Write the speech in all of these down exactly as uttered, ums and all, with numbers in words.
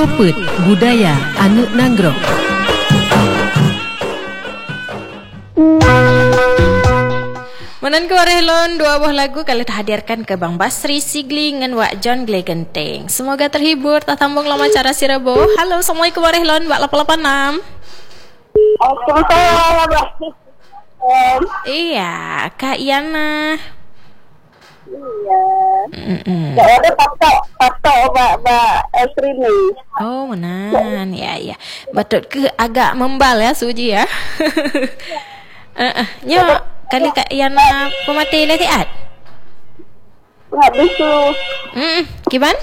Radio Pet Budaya Anu Nanggro. Menan ke warelon dua buah lagu kali hadirkan ke Bang Basri Sigli dengan Wak John Glegenteng. Semoga terhibur tak tambung lama cara sirabo. Halo, assalamualaikum warelon Wak lapan lapan enam. Iya, Kak Yana. Iya. Tak ada patok patok bak bak streaming. Oh, menan. Ya, ya. Betul ke agak membal ya Suji ya. Eh, uh, nya kali Kak Yana pemati latihan. Habis tu. Hmm, gimana?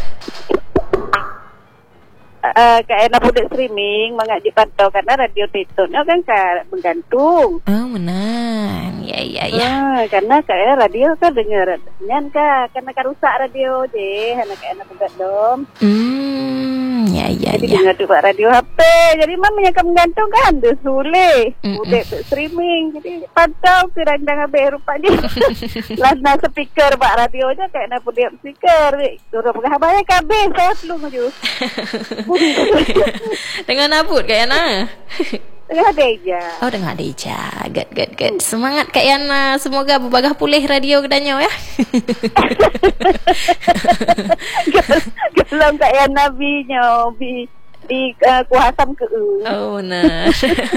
Uh, Kak Yana budak streaming mangak dipantau karena radio tetoknya kan Kak menggantung. Oh, menan. Ya, ya, ya. Ah, karena Kak Yana radio kan dengar. Nyan Kak, karena kan rusak radio je, anak Kak Yana budak dom. Hmm, ya, ya, jadi ya. dengar tu Pak radio H P. Jadi mamanya kan menggantung kan dia sulit. Budak streaming. Jadi pantau ke randang habis rupanya. Lana speaker Pak radio je Kak Yana budak speaker. Turun pegah bayar kabeh saya selung je. Dengan abut Kak Yana. Dengan Deja. Oh, dengan Deja. Good, good, good. Semangat Kak Yana. Semoga berbagah pulih radio kedanya ya. Kalau Kak Yana binyo bi di uh, kuasam ke u. Oh, nah.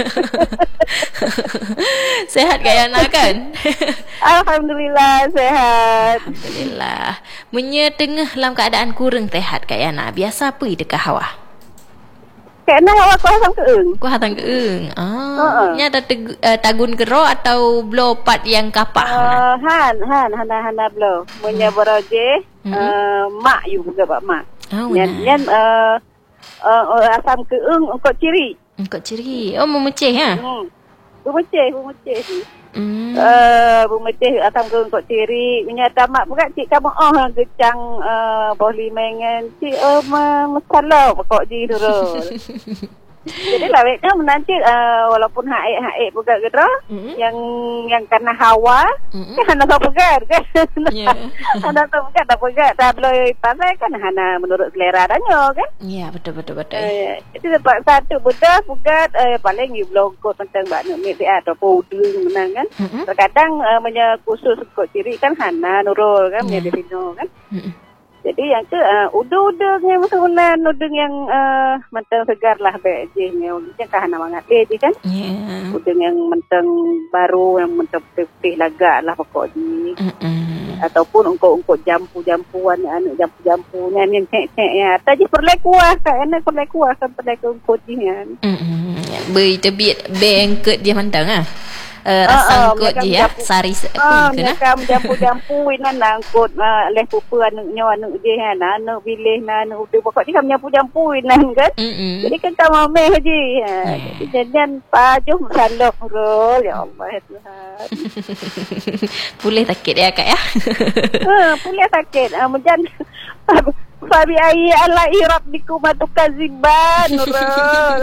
Sehat Kak Yana kan? Alhamdulillah sehat. Alhamdulillah. Munya tengah dalam keadaan kurang sehat Kak Yana. Biasa apa dekat hawa? Kena awak kuasam ke u. Kuasam ke u. Ah, uh-uh. nya ada teg- uh, tagun gero atau blopat yang kapah? Uh, han, han, hana hana blo. Munya hmm. boroje hmm. uh, mak you juga Pak mak. Oh, yan yan uh, uh, asam ke ung engkau ciri. Engkau ciri. Oh, memeceh ha? Hmm. Memeceh, memeceh sih. Hmm. Uh, bumeceh asam ke engkau ciri. Menyata mak bukan cik kamu oh gecang uh, boleh mengen cik oh masalah pokok ji dulu. Jadi lawetnya menanti uh, walaupun haik haik bukan gedra mm-hmm. yang yang kena hawa mm-hmm. kan hana tak bukan kan. Yeah. Hana tak bukan tak bukan tak boleh pasal kan hana menurut selera danyo kan. Ya yeah, betul betul betul. Uh, itu sebab satu budak bukan uh, paling you bloggot tentang bak nak mesti atau puding menang kan. Mm-hmm. Terkadang uh, menye khusus kok ciri kan hana nurul kan yeah. menjadi dino kan. Mm-hmm. Jadi yang ke uh, udung-udung yang sebulan udung yang uh, mentang segar lah bejenya udungnya kahana mangat je kan. Yeah. Udung yang mentang baru yang mentang putih lagak lah pokoknya. Mm-mm. Ataupun ungkuk-ungkuk jampu-jampuan anu jampu-jampunya yang cek-cek ya. Tadi perle kuah kan enak perle kuah kan perle ungkuk jian. Hmm. Beri tebit bengket dia mentang ah. Uh, rasang uh, uh, kot je ya sari ah uh, mereka jampu-jampu inan nangkut uh, leh pupu anu nyo anu je kan anu bilih anu udah pokoknya kami jampu-jampu inan kan. Mm-mm. Jadi kan kamu meh je ha. Jadi jangan pajuh salok rol ya Allah ya Tuhan. Boleh sakit ya Kak ya. Ha boleh sakit ah uh, menjan Fabi ayi ala irab bikum atukaziban rol.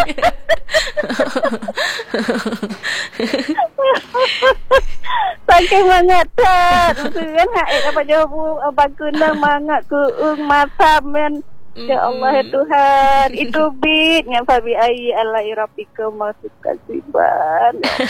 Pakai mangat tak kan haik apa jawab bagunang mangat ke ung matam men. Ya Allah ya Tuhan itu bit yang Fabi ayi ala irab bikum atukaziban.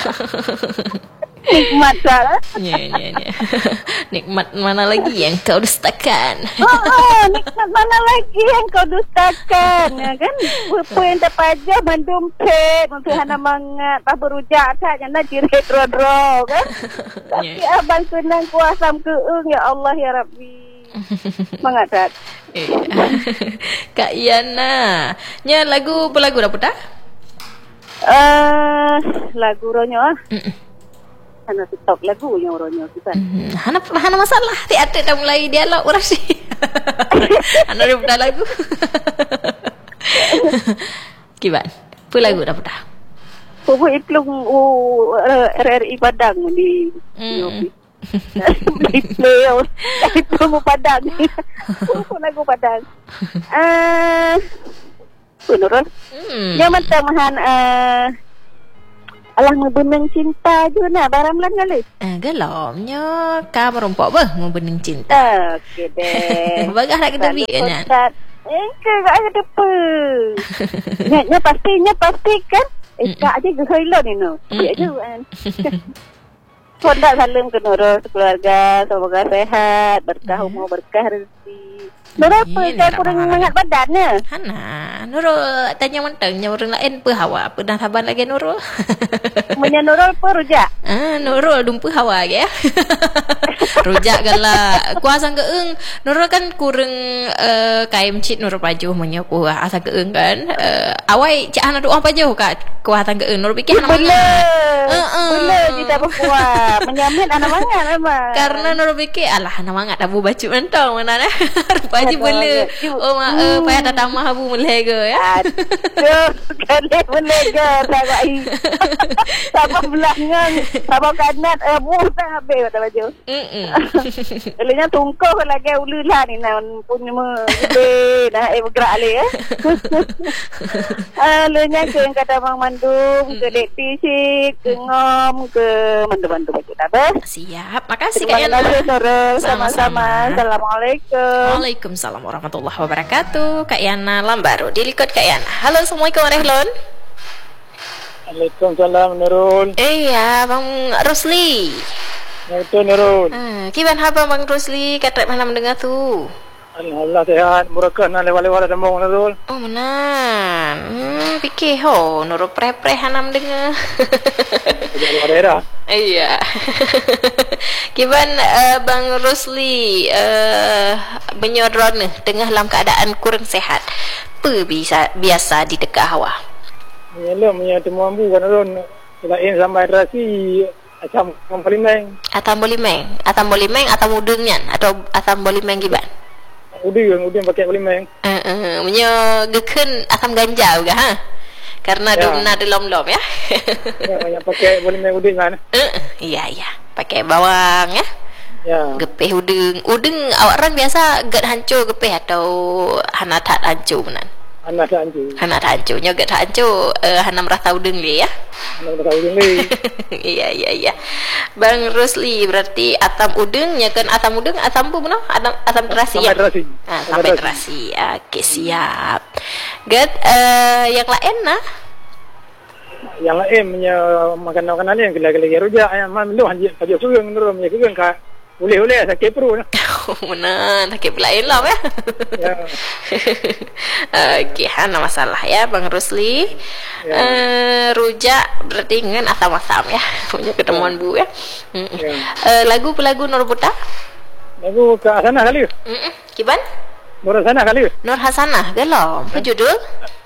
Nikmat salah. Ya, ya, ya. Nikmat mana lagi yang kau dustakan? Oh, oh, nikmat mana lagi yang kau dustakan? Ya kan? Apa yang terpajah mendompet untuk hana mangat, tak berujak tak jangan jirit rodro kan? Tapi yeah. Abang senang kuasam ke ung ya Allah ya Rabbi. Mangat tak? Eh, Kak Yana, nya lagu apa lagu dah putar? Uh, lagu ronyo ah. Hana TikTok lagu yang orangnya kita. Hmm, hana hana masalah. Tiada dah mulai dialog orasi. Hana dah putar lagu. Kiban. Apa lagu dah putar? Pupu itlung u R R I Padang di Yopi. Di play itlung Padang. Pupu lagu Padang. Ah, benar. Yang macam han eh alah membenang cinta je nak barang lan kali. Eh gelomnya ka merompok bah membenang cinta. Okey deh. Bagah nak kita bikin kan. Eh, ke ada apa? Nya pastinya pastikan. Eh, kak aja gehailan ni no. Dia aja kan. Sondak salam ke Nurul keluarga, semoga sehat, berkah umur, berkah rezeki. Nurul apa kan kurang hangat badannya? Hana, Nurul tanya mentengnya orang lain pe hawa, pe dah sabar lagi Nurul. Punya Nurul apa rujak? Ah, Nurul dumpu hawa ke ya. Rujak galak. Kuasa keeng. Nurul kan kurang uh, kaim cit Nurul pajuh menyo ku asa keeng kan. Uh, awai cak ana doa pajuh kat kuasa keeng. Nurul fikir anak bela. Heeh. Bela kita berkuah. Menyamin anak mangat memang. Karena Nurul fikir alah anak mangat abu baju mentong mana dah. Rupaji bela. Oh mak eh payah datang mah abu meleh ke ya. Aduh, kali meleh ke tak ai. Sama belakang, sama kanan eh mudah habis kata baju. Hmm. Elenya tungkau lagi ulu lah ni nan punya gede dah eh bergerak le eh. Elenya ke kata Mang Mandum ke Dek Tisik ke Ngom ke mandu-mandu baju dah bes. Siap. Makasih Kak Yana. Sama-sama. Assalamualaikum. Waalaikumsalam warahmatullahi wabarakatuh. Kak Yana Lambaru dilikut Kak Yana. Halo Assalamualaikum warahmatullahi. Waalaikumsalam Nurul. Iya, Bang Rusli. Itu Nurul. Ah, kiban haba Bang Rusli kata mana mendengar tu? Alhamdulillah sehat. Murakan na lewat-lewat dambung Nurul. Oh, menan. Hmm, fikir ho, Nurul pre-pre hana mendengar. Di luar daerah. Iya. Kiban uh, Bang Rusli uh, menyoron tengah dalam keadaan kurang sehat. Apa bisa biasa di dekat hawa? Yalah punya temu ambu kan Nurul. Selain sampai rasi asam komplimen. Atam bolimeng, atam bolimeng atau mudungnya atau atam bolimeng kiban? Udin, udin pakai komplimen. Eh, uh, uh, menyo geken atam ganja juga ha. Karena ya. Dona di lom-lom ya. Ya, banyak pakai komplimen udin kan. Uh, iya iya, pakai bawang ya. Ya. Gepeh udeng. Udeng awak orang biasa get hancur gepeh atau hana tak hancur menan. Anak tak hancur. Hana tak hancur, nyoget tak hancur uh, hana merasa udeng dia ya. Anak tak udin ni. Iya iya iya. Bang Rusli berarti atam udengnya kan atam udeng atam bu mana? Atam atam terasi ya. Sampai terasi. Ah, sampai terasi. Okey siap. Good. Uh, yang lain nah. Yang lain punya makanan-makanan yang gila-gila rujak ayam malu hanjir kaji surung Nurul punya kegang ka. Boleh-boleh sakit perut. Oh, mana sakit pula elam ya. Ya. Okey, hana masalah ya Bang Rusli. Ya. Uh, rujak berarti dengan asam-asam ya. Punya ketemuan ya. Bu ya. Ya. Uh, lagu pelagu Nur Buta? Lagu ke Hasanah kali. Heeh. Kiban? Nur Hasanah kali. Nur Hasanah gelom. Apa judul?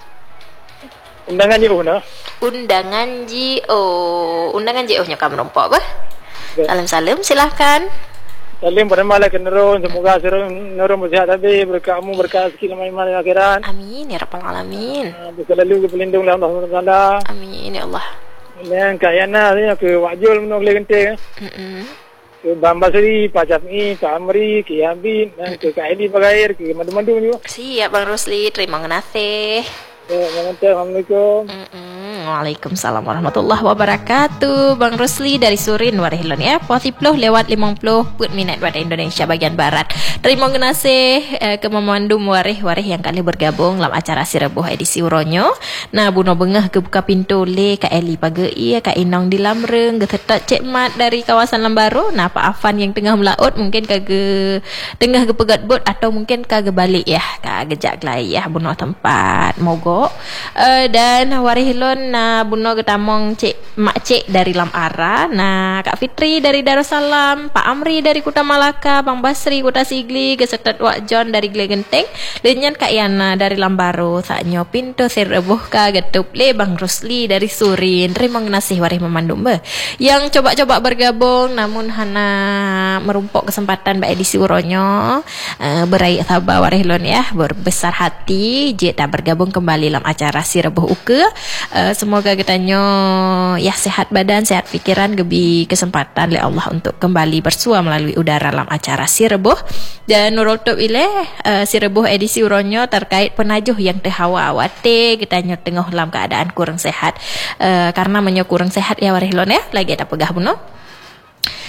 Undangan J O nah. Undangan J O. Undangan J O nya kamu rompok bah. Salam-salam silahkan. Salim pada malam ke Nurul. Semoga Nurul bersihat habis. Berkatmu, berkat rezeki lama iman dan akhirat. Amin ya Rabbal Alamin. Bisa lalu ke pelindung oleh Allah subhanahu wa taala. Amin ya Allah. Dan Kak Yana ni ke Wajul menung Gele Genting. Mm-mm. Ke Bambasri, Pak Jami, Kak Amri, ke Yambin, dan ke Kak Eli Bagair, ke Mandu-Mandu ni. Siap Bang Rusli. Terima kasih. Ya, Assalamualaikum. Mm-mm. Waalaikumsalam warahmatullahi wabarakatuh. Bang Rusli dari Surin Warihilon ya. Posiploh lewat lima puluh put minit pada Indonesia bagian barat. Terima kasih eh, ke memandum warih-warih yang kali bergabung dalam acara Sirebuh edisi Uronyo. Nah, buno bengah ke buka pintu le Kak Eli Pagei, Kak Inong di Lamreng, getetak Cik Mat dari kawasan Lambaru. Nah, Pak Afan yang tengah melaut mungkin kage tengah ke pegat bot atau mungkin kage balik ya. Kage jak lai ya buno tempat mogo. Uh, dan Warihilon nah buno ketamong Cik Mak Cik dari Lam Ara, nah Kak Fitri dari Darussalam, Pak Amri dari Kuta Malaka, Bang Basri Kuta Sigli, Gesetet Wak John dari Gele Genteng, lenyan Kak Yana dari Lambaru, saknyo pintu Sirebuh ka getup le Bang Rusli dari Surin. Terima kasih warih memandum be. Yang coba-coba bergabung namun hana merumpok kesempatan ba edisi Uronyo, uh, berai sabar Warihilon ya, berbesar hati je tak bergabung kembali dalam acara Sirebuh Uke. Uh, semoga kitanya ya sehat badan, sehat fikiran, gebi kesempatan oleh Allah untuk kembali bersua melalui udara dalam acara Sirebuh. Dan Nurul Top ile uh, Sirebuh edisi Uronyo terkait penajuh yang tehawa awate kitanya tengah dalam keadaan kurang sehat. Uh, karena menyo kurang sehat ya Warihilon ya, lagi ada pegah buno.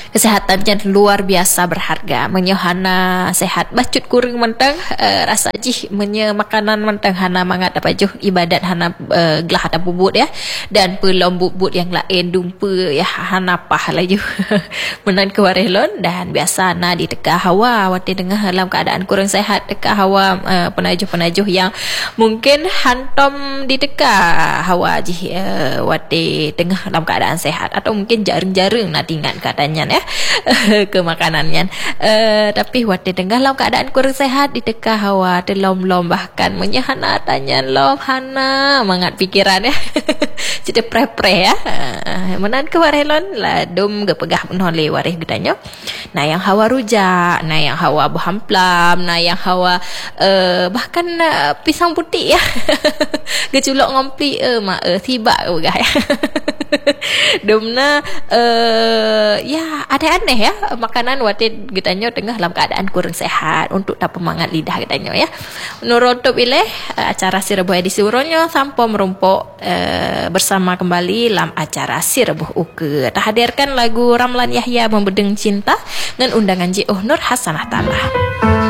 kesehatannya luar biasa berharga. Menyo hana sehat bacut kuring mentang uh, rasa jih menyo makanan mentang hana mangat apa juh ibadat hana uh, gelah ada bubut ya, dan pelom bubut yang lain dumpa ya hana pah laju menan ke warelon. Dan biasa na di teka hawa wati tengah dalam keadaan kurang sehat teka hawa uh, penajuh-penajuh yang mungkin hantom di teka hawa jih uh, wati tengah dalam keadaan sehat, atau mungkin jarang-jarang nak tinggal keadaannya ya ke makanannya. Uh, tapi wati tengah dalam keadaan kurang sehat di teka hawa telom-lom bahkan menyahana tanya lom hana mangat pikiran ya jadi pre-pre ya uh, menan ke warelon lah dom gepegah menoleh wareh gedanya. Nah yang hawa rujak, nah yang hawa berhamplam, nah yang hawa uh, bahkan uh, pisang putih ya geculok ngompli uh, mak uh, tiba begah ya domna uh, ya aneh-aneh ya makanan wati getanya tengah dalam keadaan kurang sehat untuk tak pemangat lidah getanya ya. Menurut ileh uh, acara si Rebuh edisi uronyo sampai merumpuk uh, bersama kembali dalam acara si Rebuh uke. Hadirkan lagu Ramlan Yahya Membedeng Cinta dengan undangan Ji Oh Nur Hasanah Talah.